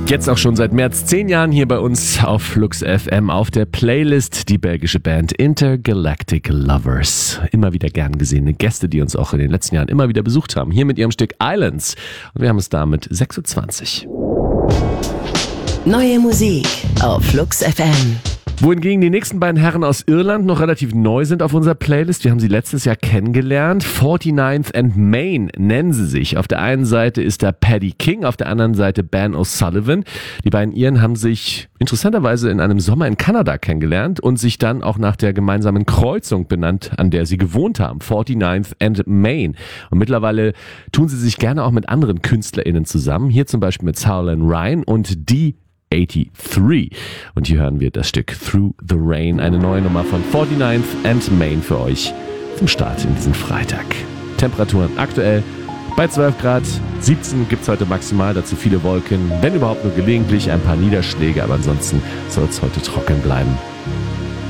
Jetzt auch schon seit mehr als 10 Jahren hier bei uns auf Flux FM auf der Playlist die belgische Band Intergalactic Lovers. Immer wieder gern gesehene Gäste, die uns auch in den letzten Jahren immer wieder besucht haben. Hier mit ihrem Stück Islands. Und wir haben es damit 6.20 Uhr. Neue Musik auf Flux FM. Wohingegen die nächsten beiden Herren aus Irland noch relativ neu sind auf unserer Playlist. Wir haben sie letztes Jahr kennengelernt. 49th and Main nennen sie sich. Auf der einen Seite ist da Paddy King, auf der anderen Seite Ben O'Sullivan. Die beiden Iren haben sich interessanterweise in einem Sommer in Kanada kennengelernt und sich dann auch nach der gemeinsamen Kreuzung benannt, an der sie gewohnt haben. 49th and Main. Und mittlerweile tun sie sich gerne auch mit anderen KünstlerInnen zusammen. Hier zum Beispiel mit Sauerland Ryan und die 83. Und hier hören wir das Stück Through the Rain, eine neue Nummer von 49th and Main für euch zum Start in diesen Freitag. Temperaturen aktuell bei 12 Grad, 17 gibt es heute maximal, dazu viele Wolken, wenn überhaupt nur gelegentlich ein paar Niederschläge, aber ansonsten soll es heute trocken bleiben.